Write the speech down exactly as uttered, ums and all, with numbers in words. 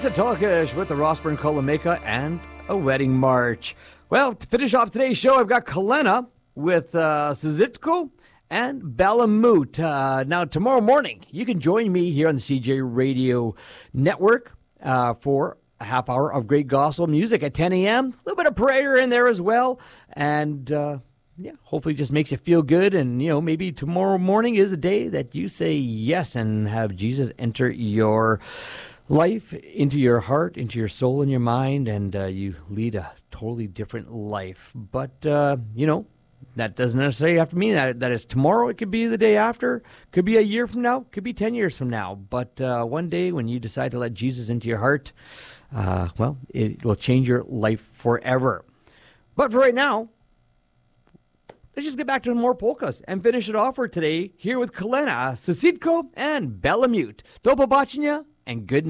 Lisa Talkish with the Rossburn Kolomeka and a wedding march. Well, to finish off today's show, I've got Kalena with uh, Suzitko and Balamut. Uh, now, tomorrow morning, you can join me here on the C J Radio Network uh, for a half hour of great gospel music at ten a.m. A little bit of prayer in there as well. And, uh, yeah, hopefully it just makes you feel good. And, you know, maybe tomorrow morning is the day that you say yes and have Jesus enter your life, into your heart, into your soul and your mind, and uh, you lead a totally different life. But, uh, you know, that doesn't necessarily have to mean that, that it's tomorrow. It could be the day after, could be a year from now, could be ten years from now. But uh, one day when you decide to let Jesus into your heart, uh, well, it will change your life forever. But for right now, let's just get back to more polkas and finish it off for today here with Kalena, Susitko, and Balamut. Do pobачення and good night.